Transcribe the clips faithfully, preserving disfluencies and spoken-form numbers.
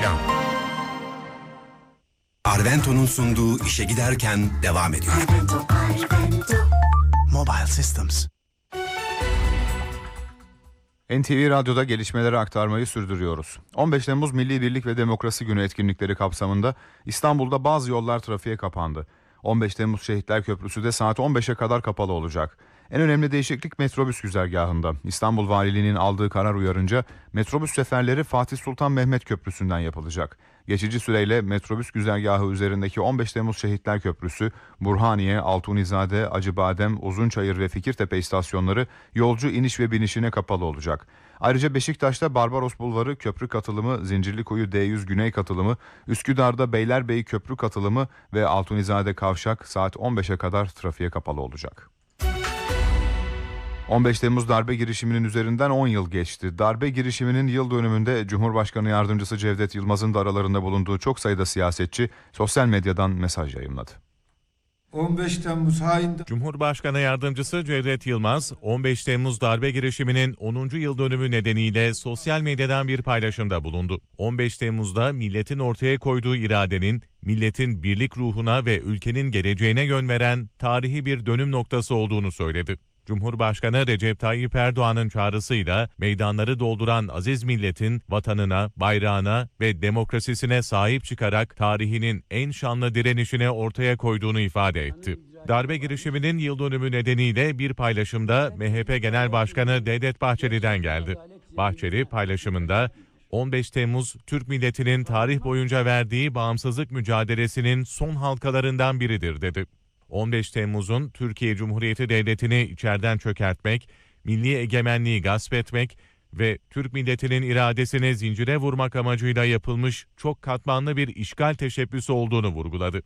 Reklam. Arvento'nun sunduğu işe giderken devam ediyor. Arvento, Arvento. Mobile Systems. N T V Radyo'da gelişmeleri aktarmayı sürdürüyoruz. on beş Temmuz Milli Birlik ve Demokrasi Günü etkinlikleri kapsamında İstanbul'da bazı yollar trafiğe kapandı. on beş Temmuz Şehitler Köprüsü de saat on beşe kadar kapalı olacak. En önemli değişiklik metrobüs güzergahında. İstanbul Valiliği'nin aldığı karar uyarınca metrobüs seferleri Fatih Sultan Mehmet Köprüsü'nden yapılacak. Geçici süreyle metrobüs güzergahı üzerindeki on beş Temmuz Şehitler Köprüsü, Burhaniye, Altunizade, Acıbadem, Uzunçayır ve Fikirtepe istasyonları yolcu iniş ve binişine kapalı olacak. Ayrıca Beşiktaş'ta Barbaros Bulvarı köprü katılımı, Zincirlikuyu D yüz Güney katılımı, Üsküdar'da Beylerbeyi köprü katılımı ve Altunizade Kavşak saat on beşe kadar trafiğe kapalı olacak. on beş Temmuz darbe girişiminin üzerinden on yıl geçti. Darbe girişiminin yıl dönümünde Cumhurbaşkanı Yardımcısı Cevdet Yılmaz'ın da aralarında bulunduğu çok sayıda siyasetçi sosyal medyadan mesaj yayımladı. on beş Temmuz hain... Cumhurbaşkanı Yardımcısı Cevdet Yılmaz, on beş Temmuz darbe girişiminin onuncu yıl dönümü nedeniyle sosyal medyadan bir paylaşımda bulundu. on beş Temmuz'da milletin ortaya koyduğu iradenin, milletin birlik ruhuna ve ülkenin geleceğine yön veren tarihi bir dönüm noktası olduğunu söyledi. Cumhurbaşkanı Recep Tayyip Erdoğan'ın çağrısıyla meydanları dolduran aziz milletin vatanına, bayrağına ve demokrasisine sahip çıkarak tarihinin en şanlı direnişini ortaya koyduğunu ifade etti. Darbe girişiminin yıl dönümü nedeniyle bir paylaşımda M H P Genel Başkanı Devlet Bahçeli'den geldi. Bahçeli paylaşımında on beş Temmuz Türk milletinin tarih boyunca verdiği bağımsızlık mücadelesinin son halkalarından biridir dedi. on beş Temmuz'un Türkiye Cumhuriyeti Devleti'ni içeriden çökertmek, milli egemenliği gasp etmek ve Türk milletinin iradesini zincire vurmak amacıyla yapılmış çok katmanlı bir işgal teşebbüsü olduğunu vurguladı.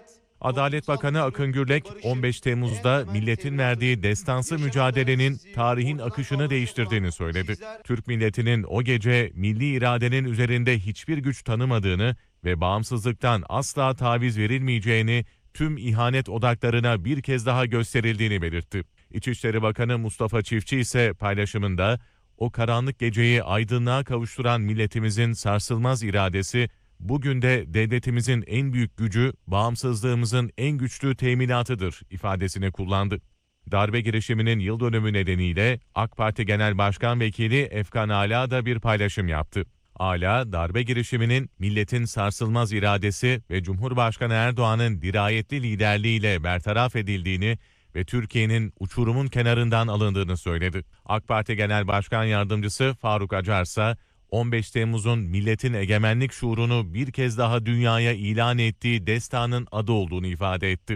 Adalet Bakanı Akın Gürlek, on beş Temmuz'da milletin verdiği destansı mücadelenin tarihin akışını değiştirdiğini söyledi. Türk milletinin o gece milli iradenin üzerinde hiçbir güç tanımadığını ve bağımsızlıktan asla taviz verilmeyeceğini, tüm ihanet odaklarına bir kez daha gösterildiğini belirtti. İçişleri Bakanı Mustafa Çiftçi ise paylaşımında, o karanlık geceyi aydınlığa kavuşturan milletimizin sarsılmaz iradesi, bugün de devletimizin en büyük gücü, bağımsızlığımızın en güçlü teminatıdır ifadesini kullandı. Darbe girişiminin yıl dönümü nedeniyle AK Parti Genel Başkan Vekili Efkan Ala da bir paylaşım yaptı. Ala, darbe girişiminin milletin sarsılmaz iradesi ve Cumhurbaşkanı Erdoğan'ın dirayetli liderliğiyle bertaraf edildiğini ve Türkiye'nin uçurumun kenarından alındığını söyledi. AK Parti Genel Başkan Yardımcısı Faruk Acar ise on beş Temmuz'un milletin egemenlik şuurunu bir kez daha dünyaya ilan ettiği destanın adı olduğunu ifade etti.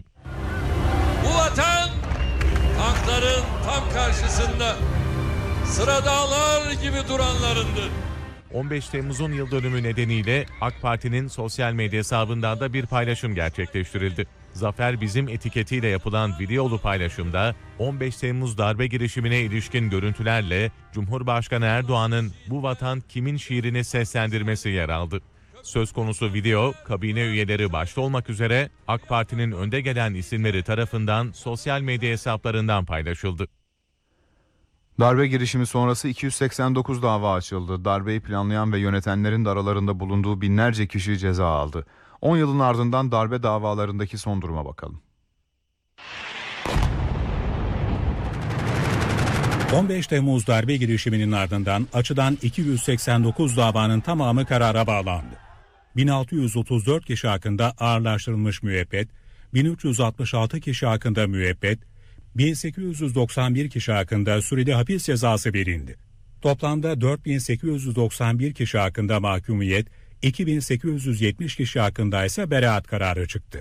Bu vatan tankların tam karşısında sıra dağlar gibi duranlarındır. on beş Temmuz'un yıl dönümü nedeniyle AK Parti'nin sosyal medya hesabından da bir paylaşım gerçekleştirildi. Zafer Bizim etiketiyle yapılan videolu paylaşımda on beş Temmuz darbe girişimine ilişkin görüntülerle Cumhurbaşkanı Erdoğan'ın "Bu vatan kimin" şiirini seslendirmesi yer aldı. Söz konusu video, kabine üyeleri başta olmak üzere AK Parti'nin önde gelen isimleri tarafından sosyal medya hesaplarından paylaşıldı. Darbe girişimi sonrası iki yüz seksen dokuz dava açıldı. Darbeyi planlayan ve yönetenlerin de aralarında bulunduğu binlerce kişi ceza aldı. on yılın ardından darbe davalarındaki son duruma bakalım. on beş Temmuz darbe girişiminin ardından açılan iki yüz seksen dokuz davanın tamamı karara bağlandı. bin altı yüz otuz dört kişi hakkında ağırlaştırılmış müebbet, bin üç yüz altmış altı kişi hakkında müebbet, bin sekiz yüz doksan bir kişi hakkında süreli hapis cezası verildi. Toplamda dört bin sekiz yüz doksan bir kişi hakkında mahkumiyet, iki bin sekiz yüz yetmiş kişi hakkında ise beraat kararı çıktı.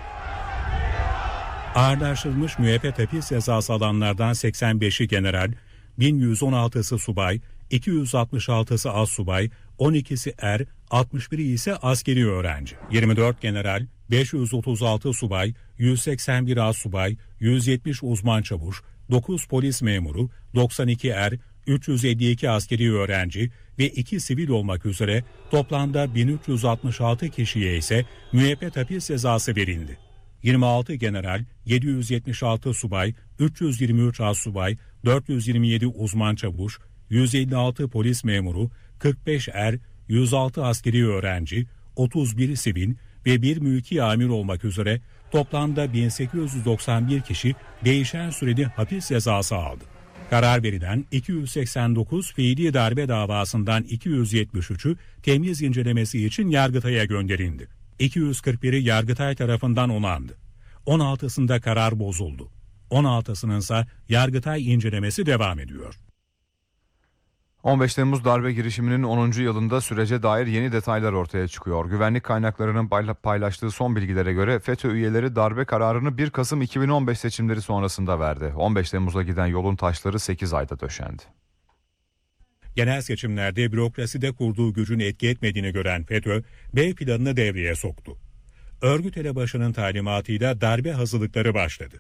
Ağırlaştırılmış müebbet hapis cezası alanlardan seksen beşi general, bin yüz on altısı subay, iki yüz altmış altısı astsubay, on ikisi er, altmış biri ise askeri öğrenci. yirmi dört general, beş yüz otuz altı subay, yüz seksen bir astsubay, yüz yetmiş uzman çavuş, dokuz polis memuru, doksan iki er, üç yüz elli iki askeri öğrenci ve iki sivil olmak üzere toplamda bin üç yüz altmış altı kişiye ise müebbet hapis cezası verildi. yirmi altı general, yedi yüz yetmiş altı subay, üç yüz yirmi üç astsubay, dört yüz yirmi yedi uzman çavuş, yüz elli altı polis memuru, kırk beş er, yüz altı askeri öğrenci, otuz bir sivil ve bir mülki amir olmak üzere toplamda bin sekiz yüz doksan bir kişi değişen süreli hapis cezası aldı. Karar verilen iki yüz seksen dokuz fiili darbe davasından iki yüz yetmiş üçü temyiz incelemesi için Yargıtay'a gönderildi. iki yüz kırk biri Yargıtay tarafından onandı. on altısında karar bozuldu. on altısının ise Yargıtay incelemesi devam ediyor. on beş Temmuz darbe girişiminin onuncu yılında sürece dair yeni detaylar ortaya çıkıyor. Güvenlik kaynaklarının paylaştığı son bilgilere göre FETÖ üyeleri darbe kararını bir Kasım iki bin on beş seçimleri sonrasında verdi. on beş Temmuz'a giden yolun taşları sekiz ayda döşendi. Genel seçimlerde bürokraside kurduğu gücün etki etmediğini gören FETÖ, B planını devreye soktu. Örgüt elebaşının talimatıyla darbe hazırlıkları başladı.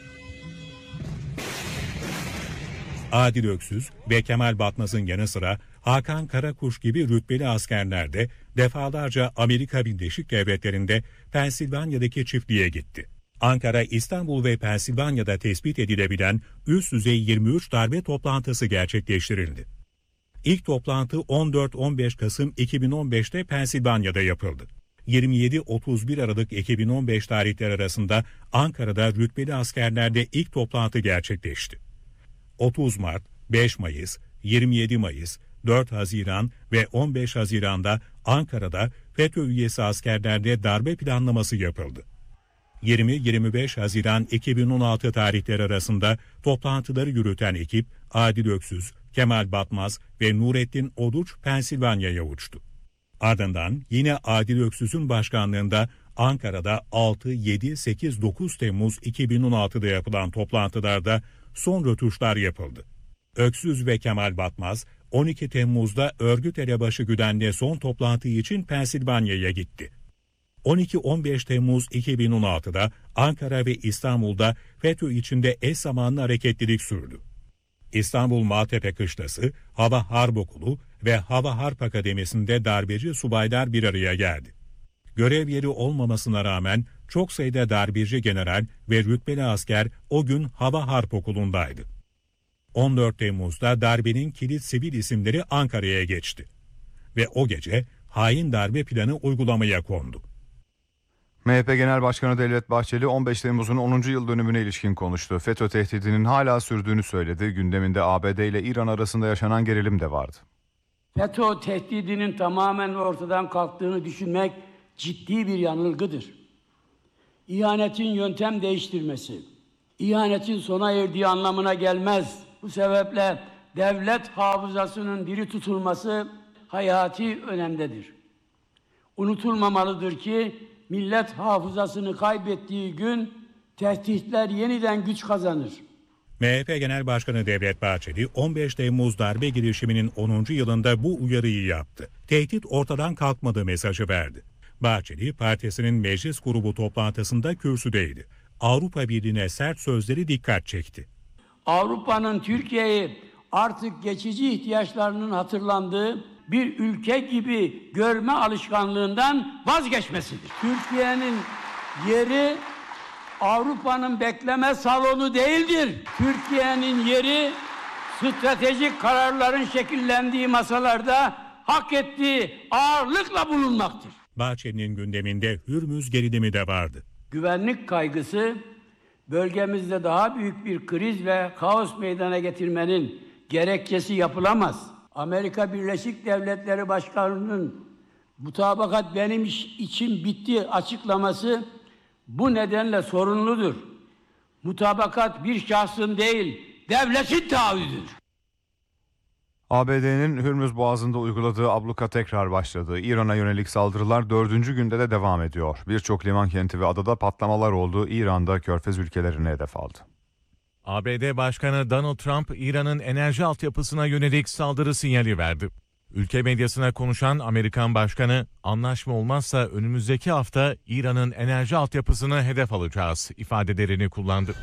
Adil Öksüz ve Kemal Batmaz'ın yanı sıra Hakan Karakuş gibi rütbeli askerler de defalarca Amerika Birleşik Devletleri'nde Pensilvanya'daki çiftliğe gitti. Ankara, İstanbul ve Pensilvanya'da tespit edilebilen üst düzey yirmi üç darbe toplantısı gerçekleştirildi. İlk toplantı on dört on beş Kasım iki bin on beşte Pensilvanya'da yapıldı. yirmi yedi otuz bir Aralık iki bin on beş tarihleri arasında Ankara'da rütbeli askerlerde ilk toplantı gerçekleşti. otuz Mart, beş Mayıs, yirmi yedi Mayıs, dört Haziran ve on beş Haziran'da Ankara'da FETÖ üyesi askerlerde darbe planlaması yapıldı. yirmi yirmi beş Haziran iki bin on altı tarihleri arasında toplantıları yürüten ekip Adil Öksüz, Kemal Batmaz ve Nurettin Oduç Pensilvanya'ya uçtu. Ardından yine Adil Öksüz'ün başkanlığında Ankara'da altı, yedi, sekiz, dokuz Temmuz iki bin on altıda yapılan toplantılarda son rötuşlar yapıldı. Öksüz ve Kemal Batmaz on iki Temmuz'da örgüt elebaşı Güden'le son toplantı için Pensilvanya'ya gitti. on iki on beş Temmuz iki bin on altıda Ankara ve İstanbul'da FETÖ içinde eş zamanlı hareketlilik sürdü. İstanbul Maltepe Kışlası, Hava Harp Okulu ve Hava Harp Akademisi'nde darbeci subaylar bir araya geldi. Görev yeri olmamasına rağmen çok sayıda darbeci general ve rütbeli asker o gün Hava Harp Okulu'ndaydı. on dört Temmuz'da darbenin kilit sivil isimleri Ankara'ya geçti. Ve o gece hain darbe planı uygulamaya kondu. M H P Genel Başkanı Devlet Bahçeli on beş Temmuz'un onuncu yıl dönümüne ilişkin konuştu. FETÖ tehdidinin hala sürdüğünü söyledi. Gündeminde A B D ile İran arasında yaşanan gerilim de vardı. FETÖ tehdidinin tamamen ortadan kalktığını düşünmek ciddi bir yanılgıdır. İhanetin yöntem değiştirmesi, ihanetin sona erdiği anlamına gelmez. Bu sebeple devlet hafızasının diri tutulması hayati önemdedir. Unutulmamalıdır ki millet hafızasını kaybettiği gün tehditler yeniden güç kazanır. M H P Genel Başkanı Devlet Bahçeli on beş Temmuz darbe girişiminin onuncu yılında bu uyarıyı yaptı. Tehdit ortadan kalkmadı mesajı verdi. Bahçeli, partisinin meclis grubu toplantısında kürsüdeydi. Avrupa Birliği'ne sert sözleri dikkat çekti. Avrupa'nın Türkiye'yi artık geçici ihtiyaçlarının hatırlandığı bir ülke gibi görme alışkanlığından vazgeçmesidir. Türkiye'nin yeri Avrupa'nın bekleme salonu değildir. Türkiye'nin yeri stratejik kararların şekillendiği masalarda hak ettiği ağırlıkla bulunmaktır. Bahçeli'nin gündeminde Hürmüz gerilimi de vardı. Güvenlik kaygısı bölgemizde daha büyük bir kriz ve kaos meydana getirmenin gerekçesi yapılamaz. Amerika Birleşik Devletleri Başkanı'nın mutabakat benim iş, için bitti açıklaması bu nedenle sorunludur. Mutabakat bir şahsın değil, devletin taahhüdüdür. A B D'nin Hürmüz Boğazı'nda uyguladığı abluka tekrar başladı. İran'a yönelik saldırılar dördüncü günde de devam ediyor. Birçok liman kenti ve adada patlamalar oldu. İran'da Körfez ülkelerine hedef aldı. A B D Başkanı Donald Trump, İran'ın enerji altyapısına yönelik saldırı sinyali verdi. Ülke medyasına konuşan Amerikan Başkanı, anlaşma olmazsa önümüzdeki hafta İran'ın enerji altyapısını hedef alacağız ifadelerini kullandı.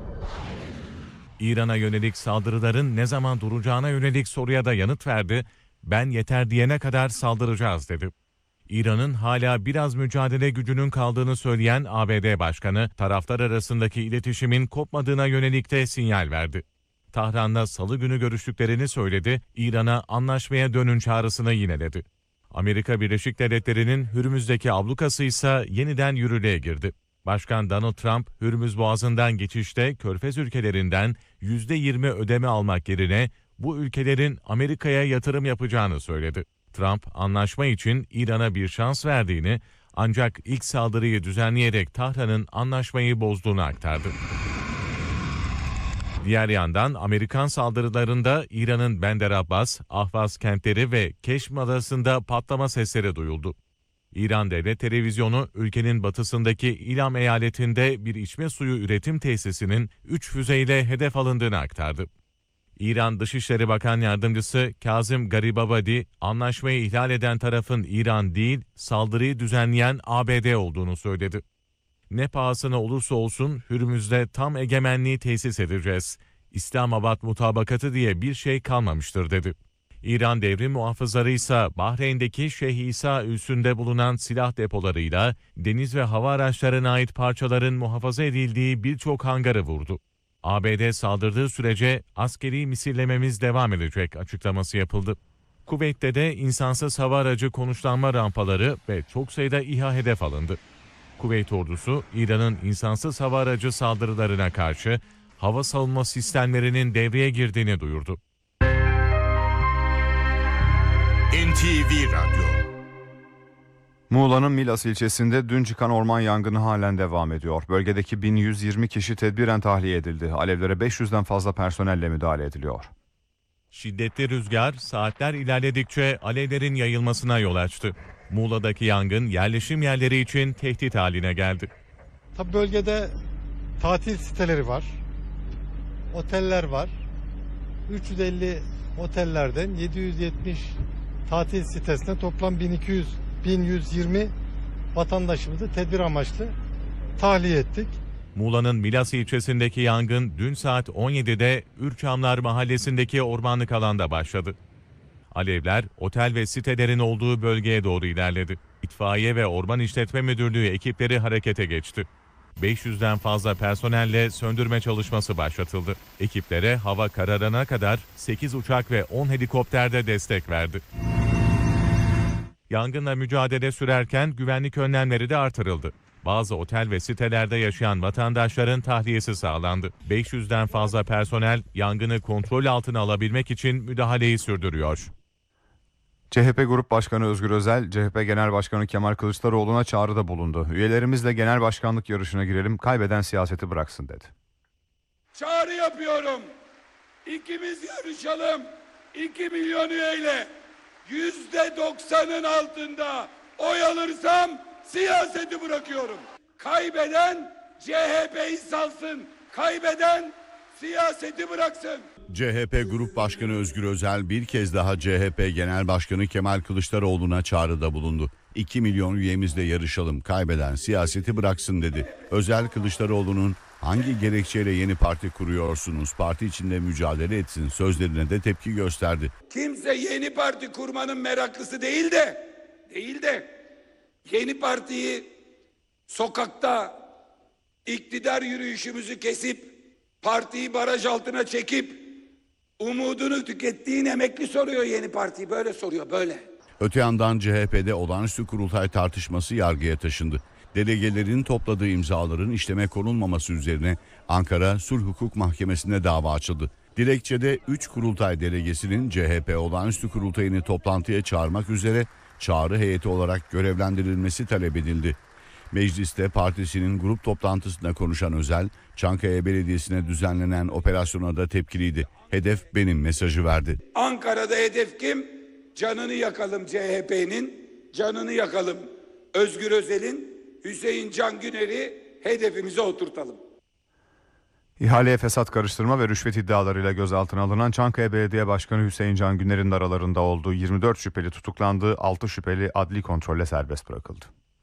İran'a yönelik saldırıların ne zaman duracağına yönelik soruya da yanıt verdi. Ben yeter diyene kadar saldıracağız dedi. İran'ın hala biraz mücadele gücünün kaldığını söyleyen A B D Başkanı, taraflar arasındaki iletişimin kopmadığına yönelik de sinyal verdi. Tahran'la salı günü görüştüklerini söyledi, İran'a anlaşmaya dönün çağrısını yineledi. Amerika Birleşik Devletleri'nin Hürmüz'deki ablukası ise yeniden yürürlüğe girdi. Başkan Donald Trump, Hürmüz Boğazı'ndan geçişte Körfez ülkelerinden yüzde yirmi ödeme almak yerine bu ülkelerin Amerika'ya yatırım yapacağını söyledi. Trump, anlaşma için İran'a bir şans verdiğini, ancak ilk saldırıyı düzenleyerek Tahran'ın anlaşmayı bozduğunu aktardı. Diğer yandan Amerikan saldırılarında İran'ın Bender Abbas, Ahvaz kentleri ve Keşm adasında patlama sesleri duyuldu. İran Devlet Televizyonu, ülkenin batısındaki İlam eyaletinde bir içme suyu üretim tesisinin üç füzeyle hedef alındığını aktardı. İran Dışişleri Bakan Yardımcısı Kazım Garibabadi, anlaşmayı ihlal eden tarafın İran değil, saldırıyı düzenleyen A B D olduğunu söyledi. Ne pahasına olursa olsun Hürmüz'de tam egemenliği tesis edeceğiz. İslamabad mutabakatı diye bir şey kalmamıştır dedi. İran devrim muhafızları ise Bahreyn'deki Şeyh İsa üssünde bulunan silah depolarıyla deniz ve hava araçlarına ait parçaların muhafaza edildiği birçok hangarı vurdu. A B D saldırdığı sürece askeri misillememiz devam edecek açıklaması yapıldı. Kuveyt'te de insansız hava aracı konuşlanma rampaları ve çok sayıda İHA hedef alındı. Kuveyt ordusu, İran'ın insansız hava aracı saldırılarına karşı hava savunma sistemlerinin devreye girdiğini duyurdu. N T V Radyo. Muğla'nın Milas ilçesinde dün çıkan orman yangını halen devam ediyor. Bölgedeki bin yüz yirmi kişi tedbiren tahliye edildi. Alevlere beş yüzden fazla personelle müdahale ediliyor. Şiddetli rüzgar saatler ilerledikçe alevlerin yayılmasına yol açtı. Muğla'daki yangın yerleşim yerleri için tehdit haline geldi. Tabii bölgede tatil siteleri var, oteller var. üç yüz elli otellerden yedi yüz yetmiş tatil sitesine toplam bin iki yüz bin yüz yirmi vatandaşımızı tedbir amaçlı tahliye ettik. Muğla'nın Milas ilçesindeki yangın dün saat on yedide Ürçamlar mahallesindeki ormanlık alanda başladı. Alevler otel ve sitelerin olduğu bölgeye doğru ilerledi. İtfaiye ve Orman İşletme Müdürlüğü ekipleri harekete geçti. beş yüzden fazla personelle söndürme çalışması başlatıldı. Ekiplere hava kararana kadar sekiz uçak ve on helikopterde destek verdi. Yangınla mücadele sürerken güvenlik önlemleri de artırıldı. Bazı otel ve sitelerde yaşayan vatandaşların tahliyesi sağlandı. beş yüzden fazla personel yangını kontrol altına alabilmek için müdahaleyi sürdürüyor. C H P Grup Başkanı Özgür Özel, C H P Genel Başkanı Kemal Kılıçdaroğlu'na çağrıda bulundu. Üyelerimizle genel başkanlık yarışına girelim, kaybeden siyaseti bıraksın dedi. Çağrı yapıyorum. İkimiz yarışalım. iki milyon üyeyle yüzde doksanın altında oy alırsam siyaseti bırakıyorum. Kaybeden C H P'yi salsın. Kaybeden siyaseti bıraksın. C H P Grup Başkanı Özgür Özel bir kez daha C H P Genel Başkanı Kemal Kılıçdaroğlu'na çağrıda bulundu. iki milyon üyemizle yarışalım, kaybeden siyaseti bıraksın dedi. Özel, Kılıçdaroğlu'nun hangi gerekçeyle yeni parti kuruyorsunuz, parti içinde mücadele etsin sözlerine de tepki gösterdi. Kimse yeni parti kurmanın meraklısı değil de, değil de yeni partiyi sokakta iktidar yürüyüşümüzü kesip partiyi baraj altına çekip umudunu tükettiğin emekli soruyor yeni partiyi, böyle soruyor, böyle. Öte yandan C H P'de olağanüstü kurultay tartışması yargıya taşındı. Delegelerin topladığı imzaların işleme konulmaması üzerine Ankara Sulh Hukuk Mahkemesi'nde dava açıldı. Dilekçede üç kurultay delegesinin C H P olağanüstü kurultayını toplantıya çağırmak üzere çağrı heyeti olarak görevlendirilmesi talep edildi. Mecliste partisinin grup toplantısında konuşan Özel, Çankaya Belediyesi'ne düzenlenen operasyona da tepkiliydi. Hedef benim mesajı verdi. Ankara'da hedef kim? Canını yakalım C H P'nin, canını yakalım Özgür Özel'in, Hüseyin Can Güner'i hedefimize oturtalım. İhaleye fesat karıştırma ve rüşvet iddialarıyla gözaltına alınan Çankaya Belediye Başkanı Hüseyin Can Güner'in de aralarında olduğu yirmi dört şüpheli tutuklandı, altı şüpheli adli kontrolle serbest bırakıldı.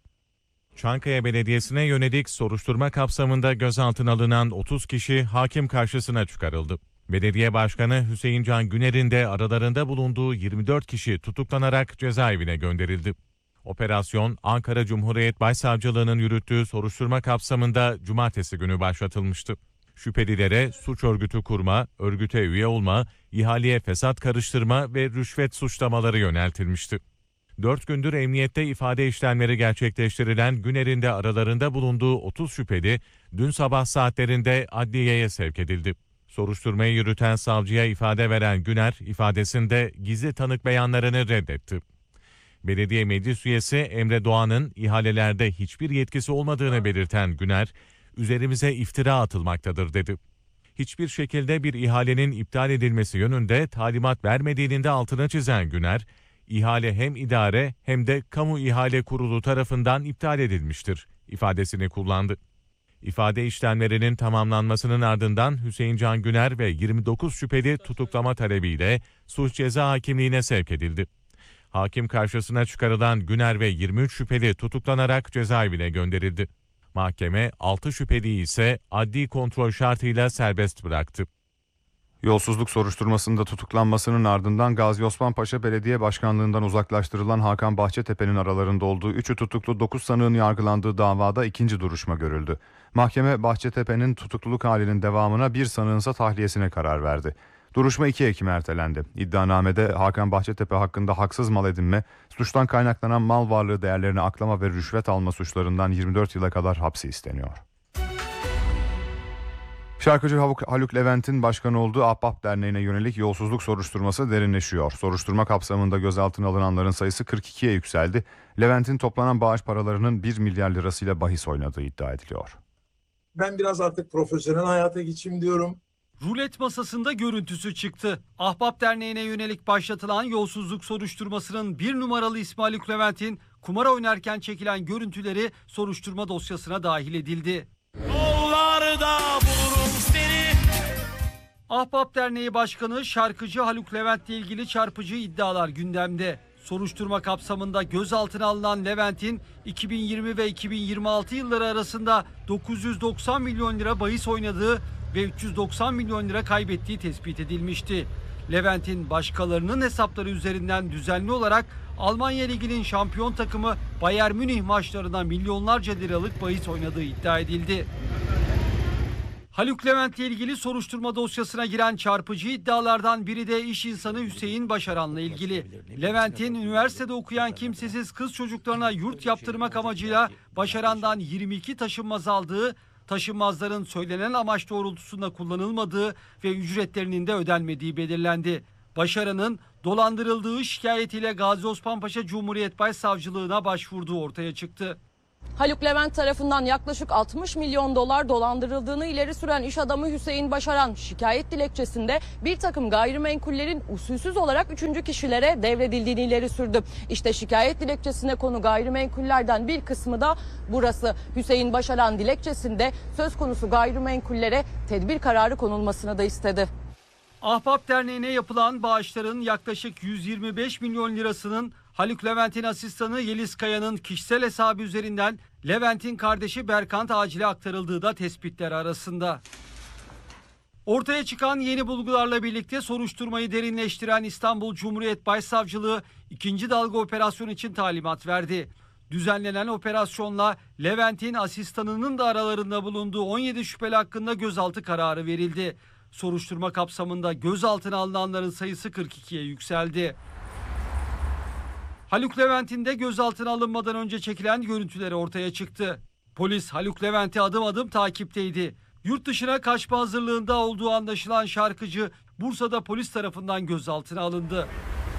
Çankaya Belediyesi'ne yönelik soruşturma kapsamında gözaltına alınan otuz kişi hakim karşısına çıkarıldı. Belediye Başkanı Hüseyin Can Güner'in de aralarında bulunduğu yirmi dört kişi tutuklanarak cezaevine gönderildi. Operasyon Ankara Cumhuriyet Başsavcılığı'nın yürüttüğü soruşturma kapsamında cumartesi günü başlatılmıştı. Şüphelilere suç örgütü kurma, örgüte üye olma, ihaleye fesat karıştırma ve rüşvet suçlamaları yöneltilmişti. Dört gündür emniyette ifade işlemleri gerçekleştirilen Güner'in de aralarında bulunduğu otuz şüpheli dün sabah saatlerinde adliyeye sevk edildi. Soruşturmayı yürüten savcıya ifade veren Güner, ifadesinde gizli tanık beyanlarını reddetti. Belediye meclis üyesi Emre Doğan'ın ihalelerde hiçbir yetkisi olmadığını belirten Güner, üzerimize iftira atılmaktadır dedi. Hiçbir şekilde bir ihalenin iptal edilmesi yönünde talimat vermediğinin de altını çizen Güner, ihale hem idare hem de kamu ihale kurulu tarafından iptal edilmiştir ifadesini kullandı. İfade işlemlerinin tamamlanmasının ardından Hüseyin Can Güner ve yirmi dokuz şüpheli tutuklama talebiyle suç ceza hakimliğine sevk edildi. Hakim karşısına çıkarılan Güner ve yirmi üç şüpheli tutuklanarak cezaevine gönderildi. Mahkeme altı şüpheliyi ise adli kontrol şartıyla serbest bıraktı. Yolsuzluk soruşturmasında tutuklanmasının ardından Gazi Osman Paşa Belediye Başkanlığından uzaklaştırılan Hakan Bahçetepe'nin aralarında olduğu üçü tutuklu dokuz sanığın yargılandığı davada ikinci duruşma görüldü. Mahkeme Bahçetepe'nin tutukluluk halinin devamına bir sanığınsa tahliyesine karar verdi. Duruşma iki Ekim ertelendi. İddianamede Hakan Bahçetepe hakkında haksız mal edinme, suçtan kaynaklanan mal varlığı değerlerini aklama ve rüşvet alma suçlarından yirmi dört yıla kadar hapsi isteniyor. Şarkıcı Haluk Levent'in başkan olduğu Ahbap Derneği'ne yönelik yolsuzluk soruşturması derinleşiyor. Soruşturma kapsamında gözaltına alınanların sayısı kırk ikiye yükseldi. Levent'in toplanan bağış paralarının bir milyar lirasıyla bahis oynadığı iddia ediliyor. Ben biraz artık profesyonel hayata geçeyim diyorum. Rulet masasında görüntüsü çıktı. Ahbap Derneği'ne yönelik başlatılan yolsuzluk soruşturmasının bir numaralı ismi Haluk Levent'in kumar oynarken çekilen görüntüleri soruşturma dosyasına dahil edildi. Yollarda bulurum seni. Ahbap Derneği Başkanı şarkıcı Haluk Levent'le ilgili çarpıcı iddialar gündemde. Soruşturma kapsamında gözaltına alınan Levent'in iki bin yirmi ve iki bin yirmi altı yılları arasında dokuz yüz doksan milyon lira bahis oynadığı ve üç yüz doksan milyon lira kaybettiği tespit edilmişti. Levent'in başkalarının hesapları üzerinden düzenli olarak Almanya Ligi'nin şampiyon takımı Bayern Münih maçlarına milyonlarca liralık bahis oynadığı iddia edildi. Haluk Levent'le ilgili soruşturma dosyasına giren çarpıcı iddialardan biri de iş insanı Hüseyin Başaran'la ilgili. Levent'in üniversitede okuyan kimsesiz kız çocuklarına yurt yaptırmak amacıyla Başaran'dan yirmi iki taşınmaz aldığı, taşınmazların söylenen amaç doğrultusunda kullanılmadığı ve ücretlerinin de ödenmediği belirlendi. Başaran'ın dolandırıldığı şikayetiyle Gazi Osman Paşa Cumhuriyet Başsavcılığına başvurduğu ortaya çıktı. Haluk Levent tarafından yaklaşık altmış milyon dolar dolandırıldığını ileri süren iş adamı Hüseyin Başaran şikayet dilekçesinde bir takım gayrimenkullerin usulsüz olarak üçüncü kişilere devredildiğini ileri sürdü. İşte şikayet dilekçesine konu gayrimenkullerden bir kısmı da burası. Hüseyin Başaran dilekçesinde söz konusu gayrimenkullere tedbir kararı konulmasını da istedi. Ahbap Derneği'ne yapılan bağışların yaklaşık yüz yirmi beş milyon lirasının Haluk Levent'in asistanı Yeliz Kaya'nın kişisel hesabı üzerinden Levent'in kardeşi Berkant Acil'e aktarıldığı da tespitler arasında. Ortaya çıkan yeni bulgularla birlikte soruşturmayı derinleştiren İstanbul Cumhuriyet Başsavcılığı ikinci dalga operasyon için talimat verdi. Düzenlenen operasyonla Levent'in asistanının da aralarında bulunduğu on yedi şüpheli hakkında gözaltı kararı verildi. Soruşturma kapsamında gözaltına alınanların sayısı kırk ikiye yükseldi. Haluk Levent'in de gözaltına alınmadan önce çekilen görüntüleri ortaya çıktı. Polis Haluk Levent'i adım adım takipteydi. Yurt dışına kaçma hazırlığında olduğu anlaşılan şarkıcı Bursa'da polis tarafından gözaltına alındı.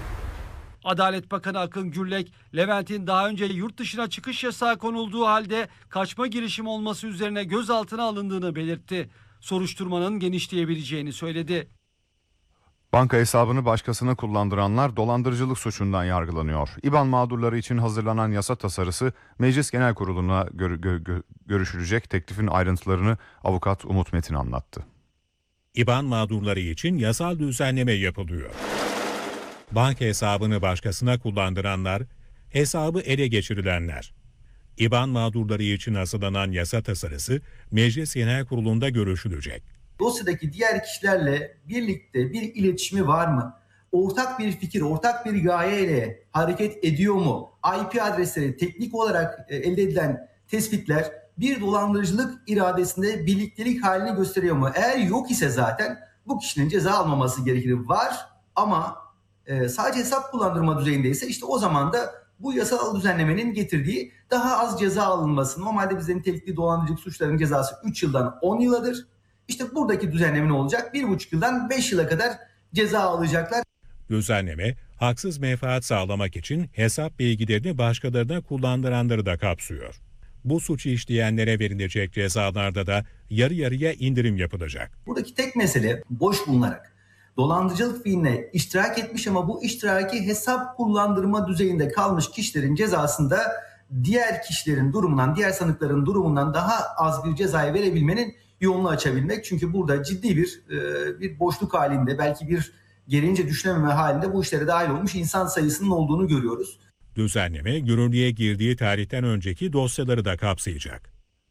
Adalet Bakanı Akın Gürlek, Levent'in daha önce yurt dışına çıkış yasağı konulduğu halde kaçma girişimi olması üzerine gözaltına alındığını belirtti. Soruşturmanın genişleyebileceğini söyledi. Banka hesabını başkasına kullandıranlar dolandırıcılık suçundan yargılanıyor. İBAN mağdurları için hazırlanan yasa tasarısı Meclis Genel Kurulu'na gör, gö, gö, görüşülecek. Teklifin ayrıntılarını avukat Umut Metin anlattı. İBAN mağdurları için yasal düzenleme yapılıyor. Banka hesabını başkasına kullandıranlar, hesabı ele geçirilenler. İBAN mağdurları için hazırlanan yasa tasarısı Meclis Genel Kurulu'nda görüşülecek. Dosyadaki diğer kişilerle birlikte bir iletişimi var mı? Ortak bir fikir, ortak bir gaye ile hareket ediyor mu? I P adresleri, teknik olarak elde edilen tespitler bir dolandırıcılık iradesinde birliktelik halini gösteriyor mu? Eğer yok ise zaten bu kişinin ceza almaması gerekir. Var ama sadece hesap kullandırma düzeyindeyse işte o zaman da bu yasal düzenlemenin getirdiği daha az ceza alınması. Normalde bizde nitelikli dolandırıcılık suçlarının cezası üç yıldan on yıladır. İşte buradaki düzenleme ne olacak? bir buçuk yıldan beş yıla kadar ceza alacaklar. Düzenleme, haksız menfaat sağlamak için hesap bilgilerini başkalarına kullandıranları da kapsıyor. Bu suçu işleyenlere verilecek cezalarda da yarı yarıya indirim yapılacak. Buradaki tek mesele boş bulunarak dolandırıcılık fiiline iştirak etmiş ama bu iştiraki hesap kullandırma düzeyinde kalmış kişilerin cezasında diğer kişilerin durumundan, diğer sanıkların durumundan daha az bir cezayı verebilmenin yolunu açabilmek. Çünkü burada ciddi bir bir boşluk halinde, belki bir gereğince düşünememe halinde bu işlere dahil olmuş insan sayısının olduğunu görüyoruz. Düzenleme, yürürlüğe girdiği tarihten önceki dosyaları da kapsayacak.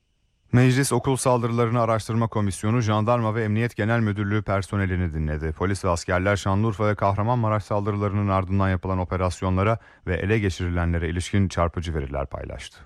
Meclis Okul Saldırılarını Araştırma Komisyonu, Jandarma ve Emniyet Genel Müdürlüğü personelini dinledi. Polis ve askerler Şanlıurfa ve Kahramanmaraş saldırılarının ardından yapılan operasyonlara ve ele geçirilenlere ilişkin çarpıcı veriler paylaştı.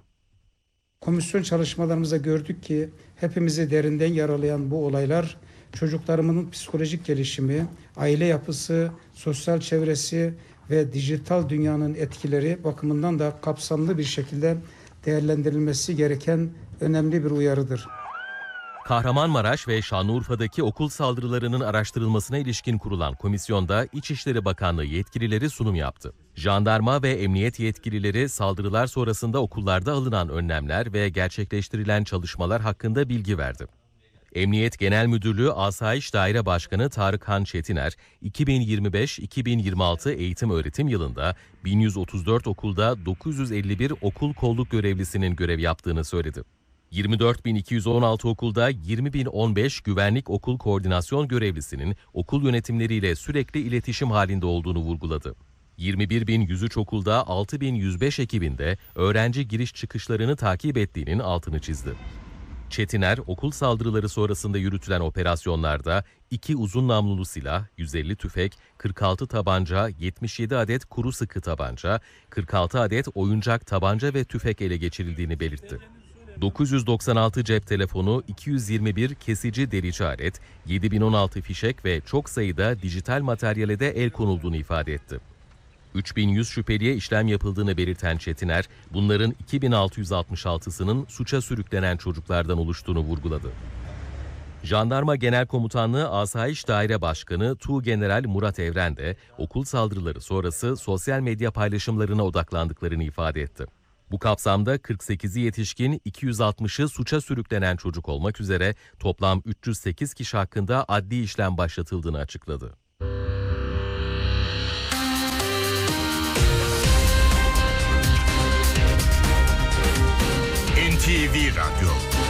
Komisyon çalışmalarımızda gördük ki hepimizi derinden yaralayan bu olaylar çocuklarımızın psikolojik gelişimi, aile yapısı, sosyal çevresi ve dijital dünyanın etkileri bakımından da kapsamlı bir şekilde değerlendirilmesi gereken önemli bir uyarıdır. Kahramanmaraş ve Şanlıurfa'daki okul saldırılarının araştırılmasına ilişkin kurulan komisyonda İçişleri Bakanlığı yetkilileri sunum yaptı. Jandarma ve emniyet yetkilileri saldırılar sonrasında okullarda alınan önlemler ve gerçekleştirilen çalışmalar hakkında bilgi verdi. Emniyet Genel Müdürlüğü Asayiş Daire Başkanı Tarıkhan Çetiner, iki bin yirmi beş iki bin yirmi altı eğitim öğretim yılında bin yüz otuz dört okulda dokuz yüz elli bir okul kolluk görevlisinin görev yaptığını söyledi. yirmi dört bin iki yüz on altı okulda yirmi bin on beş güvenlik okul koordinasyon görevlisinin okul yönetimleriyle sürekli iletişim halinde olduğunu vurguladı. yirmi bir bin yüz üç okulda altı bin yüz beş ekibinde öğrenci giriş çıkışlarını takip ettiğinin altını çizdi. Çetiner, okul saldırıları sonrasında yürütülen operasyonlarda iki uzun namlulu silah, yüz elli tüfek, kırk altı tabanca, yetmiş yedi adet kuru sıkı tabanca, kırk altı adet oyuncak tabanca ve tüfek ele geçirildiğini belirtti. dokuz yüz doksan altı cep telefonu, iki yüz yirmi bir kesici delici alet, yedi bin on altı fişek ve çok sayıda dijital materyale de el konulduğunu ifade etti. üç bin yüz şüpheliye işlem yapıldığını belirten Çetiner, bunların iki bin altı yüz altmış altısının suça sürüklenen çocuklardan oluştuğunu vurguladı. Jandarma Genel Komutanlığı Asayiş Daire Başkanı Tuğgeneral Murat Evren de okul saldırıları sonrası sosyal medya paylaşımlarına odaklandıklarını ifade etti. Bu kapsamda kırk sekizi yetişkin, iki yüz altmışı suça sürüklenen çocuk olmak üzere toplam üç yüz sekiz kişi hakkında adli işlem başlatıldığını açıkladı. N T V Radyo.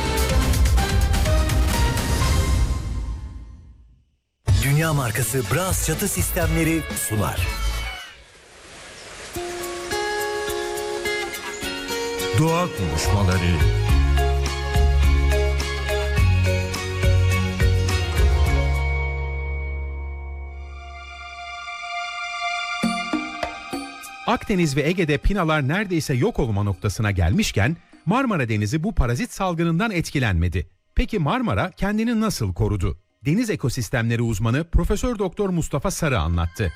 Dünya markası Bras çatı sistemleri sunar. Doğa konuşmaları. Akdeniz ve Ege'de pinalar neredeyse yok olma noktasına gelmişken Marmara Denizi bu parazit salgınından etkilenmedi. Peki Marmara kendini nasıl korudu? Deniz ekosistemleri uzmanı Profesör Doktor Mustafa Sarı anlattı.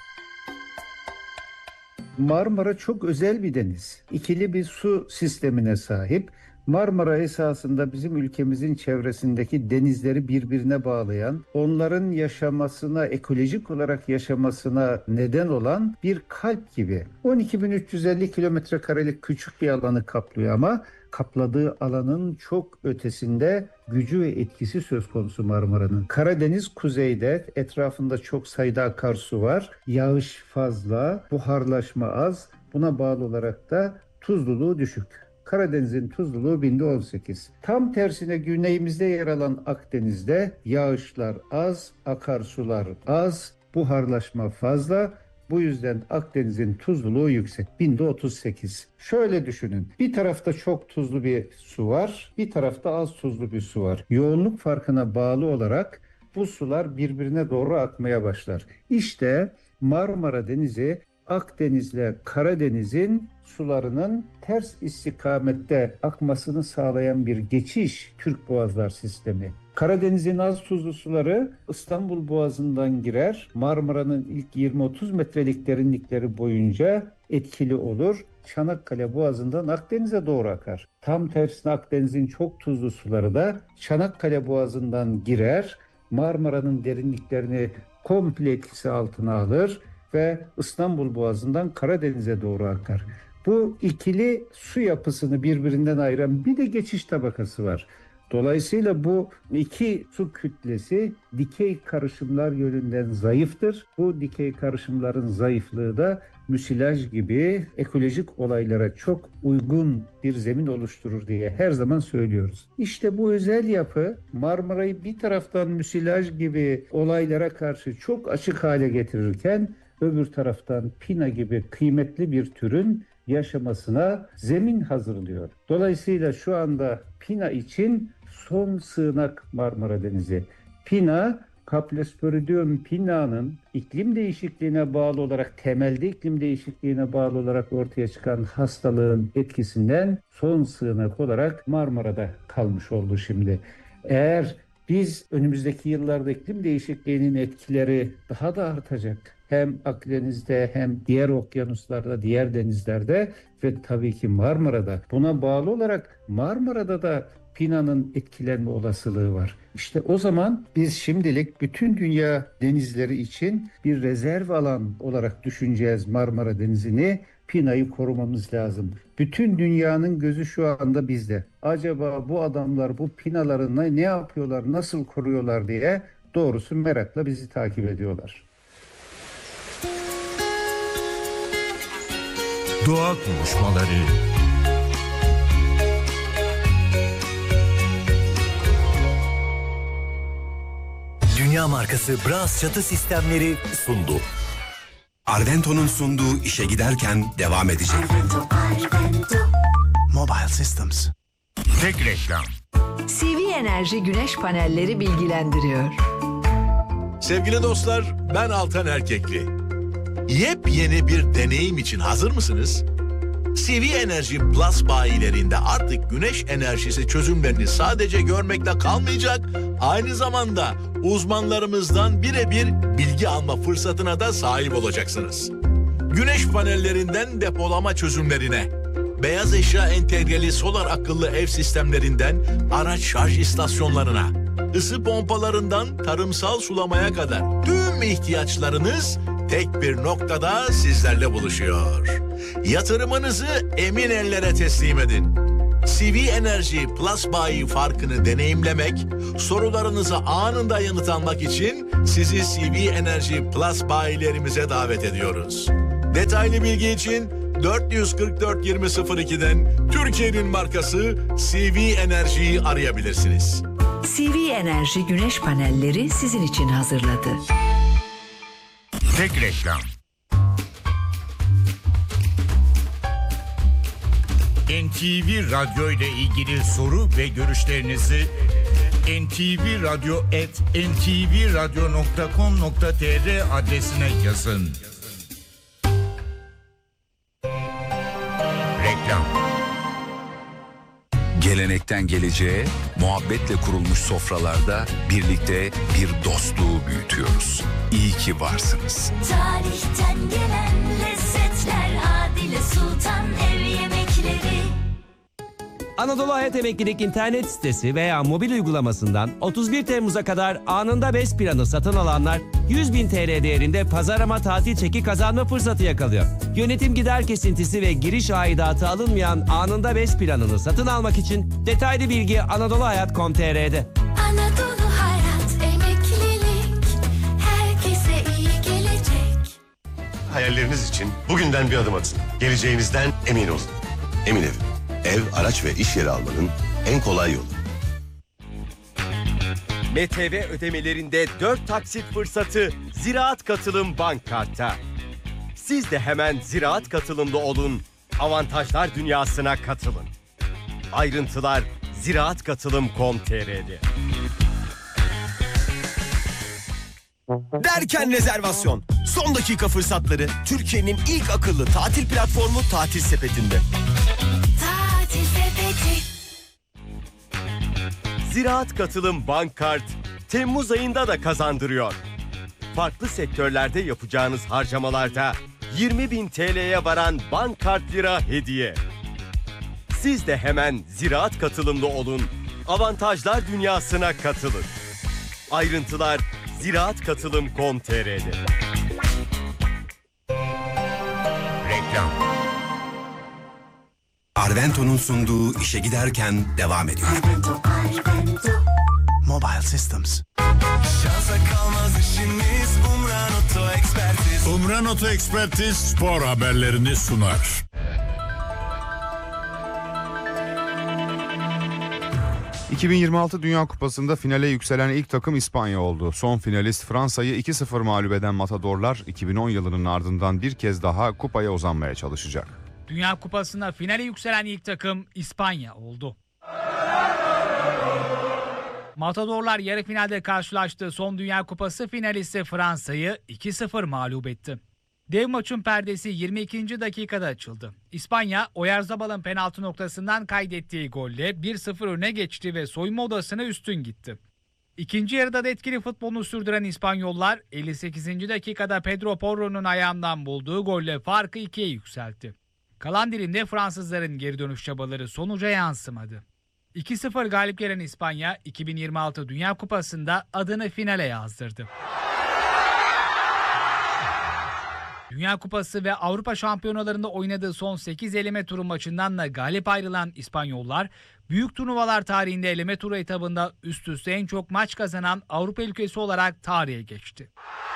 Marmara çok özel bir deniz. İkili bir su sistemine sahip. Marmara esasında bizim ülkemizin çevresindeki denizleri birbirine bağlayan, onların yaşamasına, ekolojik olarak yaşamasına neden olan bir kalp gibi. on iki bin üç yüz elli kilometre karelik küçük bir alanı kaplıyor ama kapladığı alanın çok ötesinde gücü ve etkisi söz konusu Marmara'nın. Karadeniz kuzeyde, etrafında çok sayıda akarsu var. Yağış fazla, buharlaşma az. Buna bağlı olarak da tuzluluğu düşük. Karadeniz'in tuzluluğu binde on sekiz. Tam tersine güneyimizde yer alan Akdeniz'de yağışlar az, akarsular az, buharlaşma fazla. Bu yüzden Akdeniz'in tuzluluğu yüksek, binde otuz sekiz. Şöyle düşünün, bir tarafta çok tuzlu bir su var, bir tarafta az tuzlu bir su var. Yoğunluk farkına bağlı olarak bu sular birbirine doğru akmaya başlar. İşte Marmara Denizi, Akdeniz'le Karadeniz'in sularının ters istikamette akmasını sağlayan bir geçiş Türk Boğazlar sistemi. Karadeniz'in az tuzlu suları İstanbul Boğazı'ndan girer. Marmara'nın ilk yirmi otuz metrelik derinlikleri boyunca etkili olur. Çanakkale Boğazı'ndan Akdeniz'e doğru akar. Tam tersine Akdeniz'in çok tuzlu suları da Çanakkale Boğazı'ndan girer. Marmara'nın derinliklerini komple etkisi altına alır ve İstanbul Boğazı'ndan Karadeniz'e doğru akar. Bu ikili su yapısını birbirinden ayıran bir de geçiş tabakası var. Dolayısıyla bu iki su kütlesi dikey karışımlar yönünden zayıftır. Bu dikey karışımların zayıflığı da müsilaj gibi ekolojik olaylara çok uygun bir zemin oluşturur diye her zaman söylüyoruz. İşte bu özel yapı Marmara'yı bir taraftan müsilaj gibi olaylara karşı çok açık hale getirirken öbür taraftan pina gibi kıymetli bir türün yaşamasına zemin hazırlıyor. Dolayısıyla şu anda pina için son sığınak Marmara Denizi. Pina, Caplosperdium pina'nın iklim değişikliğine bağlı olarak, temelde iklim değişikliğine bağlı olarak ortaya çıkan hastalığın etkisinden son sığınak olarak Marmara'da kalmış oldu şimdi. Eğer biz önümüzdeki yıllarda iklim değişikliğinin etkileri daha da artacak. Hem Akdeniz'de hem diğer okyanuslarda, diğer denizlerde ve tabii ki Marmara'da. Buna bağlı olarak Marmara'da da pinanın etkilenme olasılığı var. İşte o zaman biz şimdilik bütün dünya denizleri için bir rezerv alan olarak düşüneceğiz Marmara Denizi'ni. Pina'yı korumamız lazım. Bütün dünyanın gözü şu anda bizde. Acaba bu adamlar bu pinalarını ne yapıyorlar, nasıl koruyorlar diye doğrusu merakla bizi takip ediyorlar. Doğa konuşmaları. Dünya markası Bras çatı sistemleri sundu. Arvento'nun sunduğu işe giderken devam edecek. Arvento, Arvento. Mobile Systems. Tek reklam. C V Enerji güneş panelleri bilgilendiriyor. Sevgili dostlar, ben Altan Erkekli. Yepyeni bir deneyim için hazır mısınız? C V Enerji Plus bayilerinde artık güneş enerjisi çözümlerini sadece görmekle kalmayacak, aynı zamanda uzmanlarımızdan birebir bilgi alma fırsatına da sahip olacaksınız. Güneş panellerinden depolama çözümlerine, beyaz eşya entegreli solar akıllı ev sistemlerinden araç şarj istasyonlarına, ısı pompalarından tarımsal sulamaya kadar tüm ihtiyaçlarınız tek bir noktada sizlerle buluşuyor. Yatırımınızı emin ellere teslim edin. C V Enerji Plus bayi farkını deneyimlemek, sorularınıza anında yanıt almak için sizi C V Enerji Plus bayilerimize davet ediyoruz. Detaylı bilgi için dört yüz kırk dört yirmi sıfır iki'den Türkiye'nin markası C V Enerji'yi arayabilirsiniz. C V Enerji güneş panelleri sizin için hazırladı. Tek reklam. N T V Radyo ile ilgili soru ve görüşlerinizi en te ve radyo at en te ve radyo nokta com nokta tr adresine yazın. Reklam. Gelenekten geleceğe, muhabbetle kurulmuş sofralarda birlikte bir dostluğu büyütüyoruz. İyi ki varsınız. Tarihten gelen lezzetler, Adile Sultan ev yemekleri. Anadolu Hayat Emeklilik internet sitesi veya mobil uygulamasından otuz bir Temmuz'a kadar anında BES planı satın alanlar yüz bin T L değerinde pazarlama tatil çeki kazanma fırsatı yakalıyor. Yönetim gider kesintisi ve giriş aidatı alınmayan anında BES planını satın almak için detaylı bilgi anadolu hayat nokta com nokta tr'de. Anadolu Hayat Emeklilik, herkese iyi gelecek. Hayalleriniz için bugünden bir adım atın. Geleceğinizden emin olun. Emin Ev. Ev, araç ve iş yeri almanın en kolay yolu. M T V ödemelerinde dört taksit fırsatı Ziraat Katılım Bank Kart'ta. Siz de hemen Ziraat Katılım'da olun, avantajlar dünyasına katılın. Ayrıntılar ziraat katılım nokta com nokta tr'de. Derken rezervasyon. Son dakika fırsatları Türkiye'nin ilk akıllı tatil platformu Tatil Sepeti'nde. Tatil Sepeti. Ziraat Katılım Bank Kart Temmuz ayında da kazandırıyor. Farklı sektörlerde yapacağınız harcamalarda yirmi bin T L'ye varan bank kart lira hediye. Siz de hemen Ziraat Katılımlı olun, avantajlar dünyasına katılın. Ayrıntılar ziraat katılım nokta com nokta t r'de. Reklam. Arvento'nun sunduğu işe giderken devam ediyor. Mobile Systems. Şansa kalmaz işimiz Umran Oto Ekspertiz. Umran Oto Ekspertiz spor haberlerini sunar. iki bin yirmi altı Dünya Kupası'nda finale yükselen ilk takım İspanya oldu. Son finalist Fransa'yı iki sıfır mağlup eden Matadorlar iki bin on yılının ardından bir kez daha kupaya uzanmaya çalışacak. Dünya Kupası'nda finale yükselen ilk takım İspanya oldu. Matadorlar yarı finalde karşılaştığı son Dünya Kupası finalisti Fransa'yı iki sıfır mağlup etti. Dev maçın perdesi yirmi ikinci dakikada açıldı. İspanya, Oyarzabal'ın penaltı noktasından kaydettiği golle bir sıfır öne geçti ve soyunma odasına üstün gitti. İkinci yarıda da etkili futbolunu sürdüren İspanyollar, elli sekizinci dakikada Pedro Porro'nun ayağından bulduğu golle farkı ikiye yükseltti. Kalan dilimde Fransızların geri dönüş çabaları sonuca yansımadı. iki sıfır galip gelen İspanya, iki bin yirmi altı Dünya Kupası'nda adını finale yazdırdı. Dünya Kupası ve Avrupa Şampiyonalarında oynadığı son sekiz eleme turu maçından da galip ayrılan İspanyollar, büyük turnuvalar tarihinde eleme turu etabında üst üste en çok maç kazanan Avrupa ülkesi olarak tarihe geçti.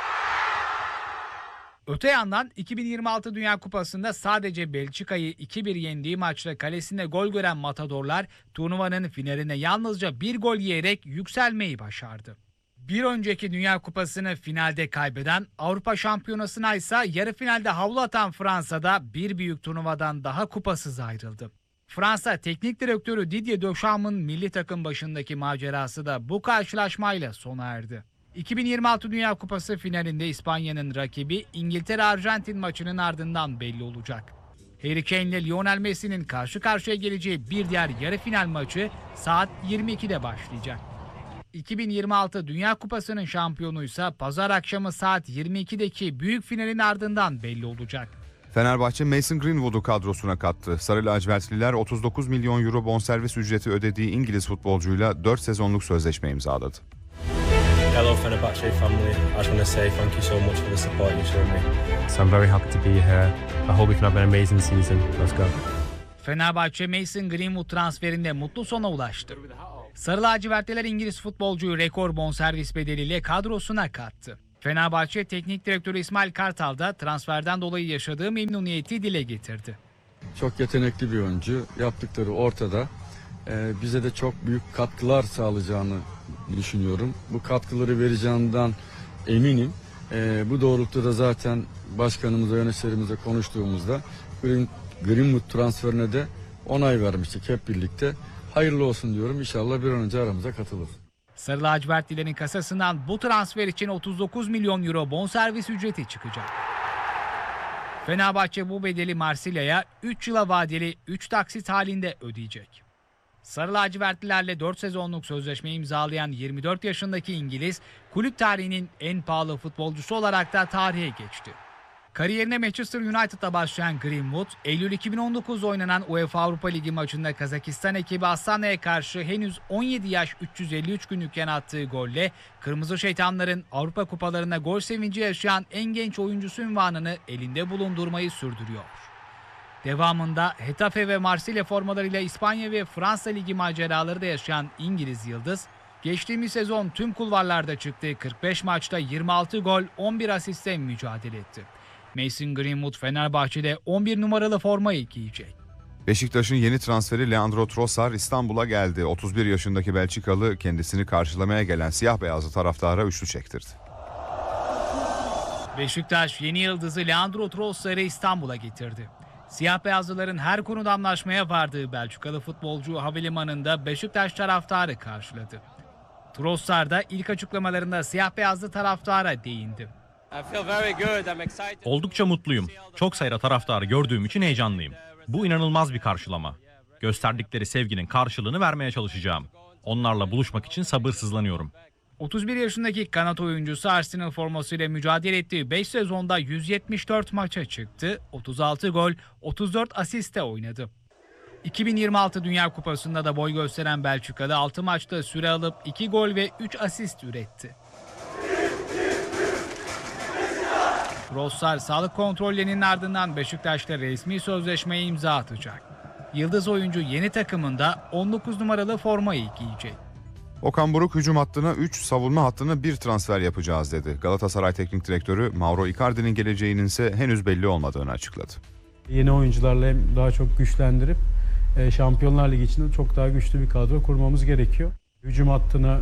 Öte yandan iki bin yirmi altı Dünya Kupası'nda sadece Belçika'yı iki bir yendiği maçta kalesinde gol gören Matadorlar, turnuvanın finaline yalnızca bir gol yiyerek yükselmeyi başardı. Bir önceki Dünya Kupası'nı finalde kaybeden, Avrupa Şampiyonası'na ise yarı finalde havlu atan Fransa'da bir büyük turnuvadan daha kupasız ayrıldı. Fransa Teknik Direktörü Didier Deschamps' milli takım başındaki macerası da bu karşılaşmayla sona erdi. iki bin yirmi altı Dünya Kupası finalinde İspanya'nın rakibi İngiltere-Arjantin maçının ardından belli olacak. Harry Kane ile Lionel Messi'nin karşı karşıya geleceği bir diğer yarı final maçı saat yirmi ikide başlayacak. iki bin yirmi altı Dünya Kupası'nın şampiyonuysa pazar akşamı saat yirmi ikideki büyük finalin ardından belli olacak. Fenerbahçe Mason Greenwood'u kadrosuna kattı. Sarı lacivertliler otuz dokuz milyon euro bonservis ücreti ödediği İngiliz futbolcuyla dört sezonluk sözleşme imzaladı. Hello Fenerbahçe family. I just want to say thank you so much for the support you showed me. So I'm very happy to be here. I hope we can have an amazing season. Let's go. Fenerbahçe Mason Greenwood transferinde mutlu sona ulaştı. Sarı lacivertliler İngiliz futbolcuyu rekor bonservis bedeliyle kadrosuna kattı. Fenerbahçe Teknik Direktörü İsmail Kartal da transferden dolayı yaşadığı memnuniyeti dile getirdi. Çok yetenekli bir oyuncu. Yaptıkları ortada. Ee, bize de çok büyük katkılar sağlayacağını düşünüyorum. Bu katkıları vereceğinden eminim. Ee, bu doğrultuda zaten başkanımızla, yöneticilerimizle konuştuğumuzda Green, Greenwood transferine de onay vermiştik hep birlikte. Hayırlı olsun diyorum. İnşallah bir an önce aramıza katılır. Sarı lacivertlilerin kasasından bu transfer için otuz dokuz milyon euro bonservis ücreti çıkacak. Fenerbahçe bu bedeli Marsilya'ya üç yıla vadeli üç taksit halinde ödeyecek. Sarı lacivertlilerle dört sezonluk sözleşme imzalayan yirmi dört yaşındaki İngiliz, kulüp tarihinin en pahalı futbolcusu olarak da tarihe geçti. Kariyerine Manchester United'da başlayan Greenwood, Eylül iki bin on dokuz'da oynanan UEFA Avrupa Ligi maçında Kazakistan ekibi Astana'ya karşı henüz on yedi yaş üç yüz elli üç günlükken attığı golle Kırmızı Şeytanların Avrupa Kupalarına gol sevinci yaşayan en genç oyuncusu unvanını elinde bulundurmayı sürdürüyor. Devamında Hetafe ve Marsilya formalarıyla İspanya ve Fransa Ligi maceraları da yaşayan İngiliz Yıldız, geçtiğimiz sezon tüm kulvarlarda çıktığı kırk beş maçta yirmi altı gol, on bir asistle mücadele etti. Mason Greenwood Fenerbahçe'de on bir numaralı formayı giyecek. Beşiktaş'ın yeni transferi Leandro Trossard İstanbul'a geldi. otuz bir yaşındaki Belçikalı kendisini karşılamaya gelen siyah beyazlı taraftara üçlü çektirdi. Beşiktaş yeni yıldızı Leandro Trossard'ı İstanbul'a getirdi. Siyah beyazlıların her konuda anlaşmaya vardığı Belçikalı futbolcu havalimanında Beşiktaş taraftarı karşıladı. Trossard da ilk açıklamalarında siyah beyazlı taraftara değindi. Oldukça mutluyum. Çok sayıda taraftarı gördüğüm için heyecanlıyım. Bu inanılmaz bir karşılama. Gösterdikleri sevginin karşılığını vermeye çalışacağım. Onlarla buluşmak için sabırsızlanıyorum. otuz bir yaşındaki kanat oyuncusu Arsenal formasıyla mücadele ettiği beş sezonda yüz yetmiş dört maça çıktı, otuz altı gol, otuz dört asiste oynadı. iki bin yirmi altı Dünya Kupası'nda da boy gösteren Belçika'da altı maçta süre alıp iki gol ve üç asist üretti. Rossar sağlık kontrollerinin ardından Beşiktaş'ta resmi sözleşmeye imza atacak. Yıldız oyuncu yeni takımında on dokuz numaralı formayı giyecek. Okan Buruk hücum hattına üç, savunma hattına bir transfer yapacağız dedi. Galatasaray Teknik Direktörü Mauro Icardi'nin geleceğinin ise henüz belli olmadığını açıkladı. Yeni oyuncularla hem daha çok güçlendirip Şampiyonlar Ligi içinde çok daha güçlü bir kadro kurmamız gerekiyor. Hücum hattına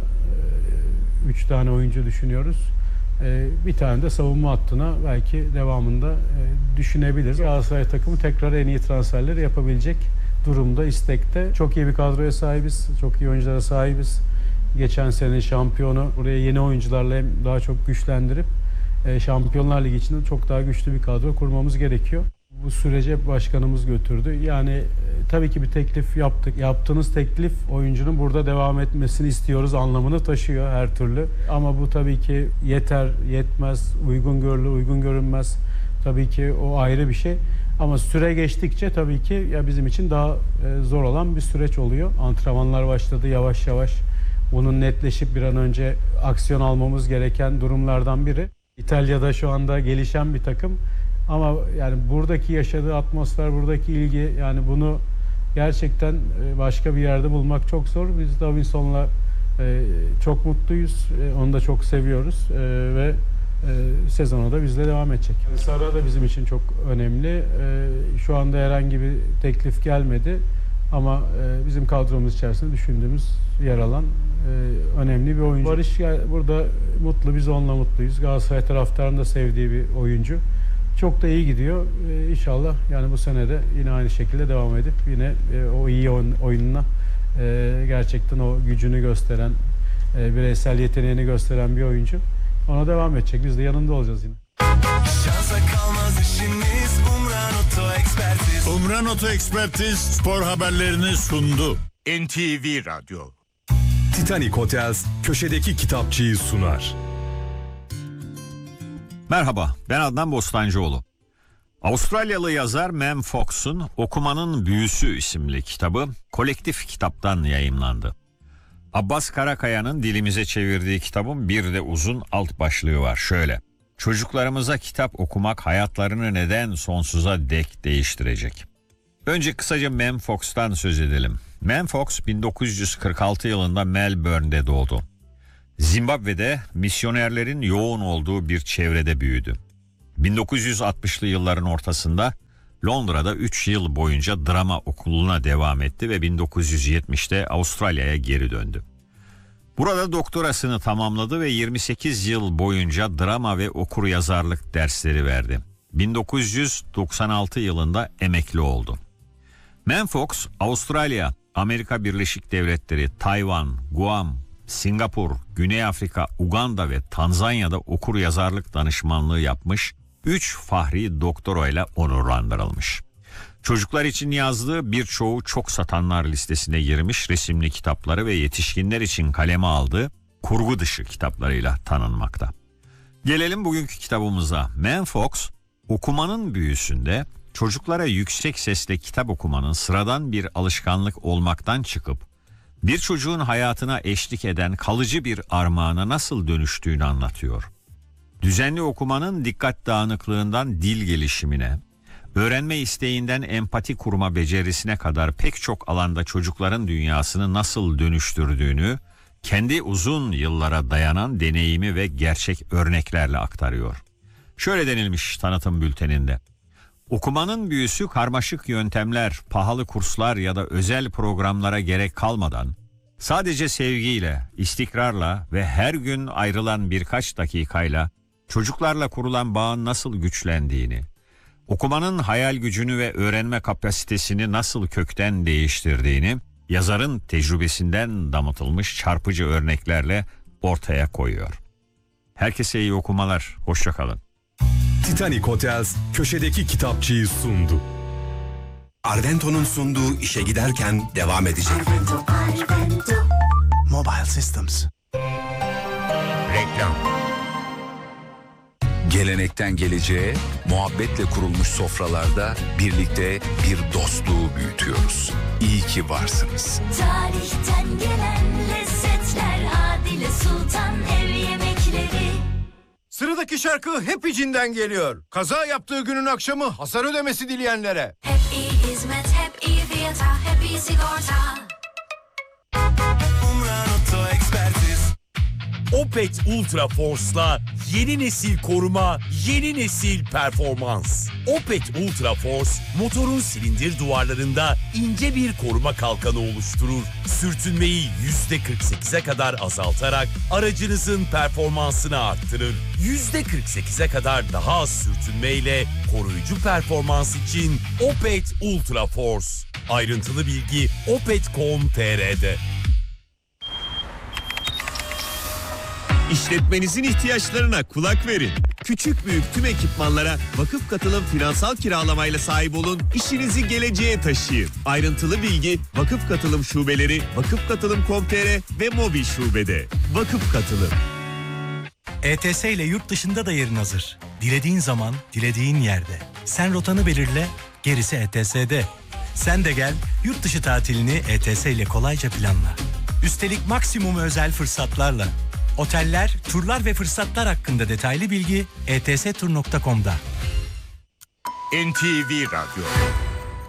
üç tane oyuncu düşünüyoruz. Bir tane de savunma hattına belki devamında düşünebiliriz. Galatasaray takımı tekrar en iyi transferleri yapabilecek durumda, istekte. Çok iyi bir kadroya sahibiz, çok iyi oyunculara sahibiz. Geçen sene şampiyonu buraya yeni oyuncularla hem daha çok güçlendirip Şampiyonlar Ligi içinde çok daha güçlü bir kadro kurmamız gerekiyor. Bu sürece başkanımız götürdü. Yani e, tabii ki bir teklif yaptık. Yaptığınız teklif oyuncunun burada devam etmesini istiyoruz anlamını taşıyor her türlü. Ama bu tabii ki yeter, yetmez, uygun görülür, uygun görünmez. Tabii ki o ayrı bir şey. Ama süre geçtikçe tabii ki ya bizim için daha e, zor olan bir süreç oluyor. Antrenmanlar başladı yavaş yavaş. Bunun netleşip bir an önce aksiyon almamız gereken durumlardan biri. İtalya'da şu anda gelişen bir takım. Ama yani buradaki yaşadığı atmosfer, buradaki ilgi, yani bunu gerçekten başka bir yerde bulmak çok zor. Biz Davinson'la çok mutluyuz, onu da çok seviyoruz ve sezona da bizle devam edecek. Sara da bizim için çok önemli. Şu anda herhangi bir teklif gelmedi ama bizim kadromuz içerisinde düşündüğümüz yer alan önemli bir oyuncu. Barış burada mutlu, biz onunla mutluyuz. Galatasaray taraftarının da sevdiği bir oyuncu. Çok da iyi gidiyor. Ee, İnşallah yani bu sene de yine aynı şekilde devam edip yine e, o iyi oyununa e, gerçekten o gücünü gösteren, e, bireysel yeteneğini gösteren bir oyuncu. Ona devam edecek. Biz de yanında olacağız yine. Şansa kalmaz işimiz Umran Oto Ekspertiz. Umran Oto Ekspertiz spor haberlerini sundu. N T V Radyo. Titanic Hotels köşedeki kitapçıyı sunar. Merhaba, ben Adnan Bostancıoğlu. Avustralyalı yazar Mem Fox'un Okumanın Büyüsü isimli kitabı Kolektif Kitap'tan yayımlandı. Abbas Karakaya'nın dilimize çevirdiği kitabın bir de uzun alt başlığı var. Şöyle: çocuklarımıza kitap okumak hayatlarını neden sonsuza dek değiştirecek? Önce kısaca Mem Fox'tan söz edelim. Mem Fox bin dokuz yüz kırk altı yılında Melbourne'de doğdu. Zimbabwe'de misyonerlerin yoğun olduğu bir çevrede büyüdü. bin dokuz yüz altmışlı yılların ortasında Londra'da üç yıl boyunca drama okuluna devam etti ve bin dokuz yüz yetmişte Avustralya'ya geri döndü. Burada doktorasını tamamladı ve yirmi sekiz yıl boyunca drama ve okuryazarlık dersleri verdi. bin dokuz yüz doksan altı yılında emekli oldu. Mem Fox, Avustralya, Amerika Birleşik Devletleri, Tayvan, Guam, Singapur, Güney Afrika, Uganda ve Tanzanya'da okuryazarlık danışmanlığı yapmış, üç fahri doktorayla onurlandırılmış. Çocuklar için yazdığı birçoğu çok satanlar listesine girmiş resimli kitapları ve yetişkinler için kaleme aldığı kurgu dışı kitaplarıyla tanınmakta. Gelelim bugünkü kitabımıza. Mem Fox, okumanın büyüsünde çocuklara yüksek sesle kitap okumanın sıradan bir alışkanlık olmaktan çıkıp bir çocuğun hayatına eşlik eden kalıcı bir armağana nasıl dönüştüğünü anlatıyor. Düzenli okumanın dikkat dağınıklığından dil gelişimine, öğrenme isteğinden empati kurma becerisine kadar pek çok alanda çocukların dünyasını nasıl dönüştürdüğünü kendi uzun yıllara dayanan deneyimi ve gerçek örneklerle aktarıyor. Şöyle denilmiş tanıtım bülteninde: okumanın büyüsü karmaşık yöntemler, pahalı kurslar ya da özel programlara gerek kalmadan sadece sevgiyle, istikrarla ve her gün ayrılan birkaç dakikayla çocuklarla kurulan bağın nasıl güçlendiğini, okumanın hayal gücünü ve öğrenme kapasitesini nasıl kökten değiştirdiğini yazarın tecrübesinden damıtılmış çarpıcı örneklerle ortaya koyuyor. Herkese iyi okumalar, hoşça kalın. Titanic Hotels köşedeki kitapçıyı sundu. Arvento'nun sunduğu işe giderken devam edecek. Arvento, Arvento. Mobile Systems. Reklam. Gelenekten geleceğe, muhabbetle kurulmuş sofralarda birlikte bir dostluğu büyütüyoruz. İyi ki varsınız. Tarihten gelen lezzetler, Adile Sultan ev yemekleri. Sıradaki şarkı hep içinden geliyor. Kaza yaptığı günün akşamı hasar ödemesi dileyenlere. Hep iyi hizmet, hep iyi fiyata, hep iyi sigorta. Umran Oto Ekspertiz. Opet Ultra Force'la yeni nesil koruma, yeni nesil performans. Opet Ultra Force, motorun silindir duvarlarında ince bir koruma kalkanı oluşturur. Sürtünmeyi yüzde kırk sekize kadar azaltarak aracınızın performansını arttırır. yüzde kırk sekize kadar daha az sürtünmeyle koruyucu performans için Opet Ultra Force. Ayrıntılı bilgi opet nokta com nokta tr'de. İşletmenizin ihtiyaçlarına kulak verin. Küçük büyük tüm ekipmanlara Vakıf Katılım finansal kiralamayla sahip olun, işinizi geleceğe taşıyın. Ayrıntılı bilgi Vakıf Katılım şubeleri, vakıf katılım nokta com nokta tr ve mobil şubede. Vakıf Katılım. E T S ile yurt dışında da yerin hazır. Dilediğin zaman, dilediğin yerde. Sen rotanı belirle, gerisi E T S'de. Sen de gel, yurt dışı tatilini E T S ile kolayca planla. Üstelik maksimum özel fırsatlarla. Oteller, turlar ve fırsatlar hakkında detaylı bilgi e t s tur nokta com'da. N T V Radyo.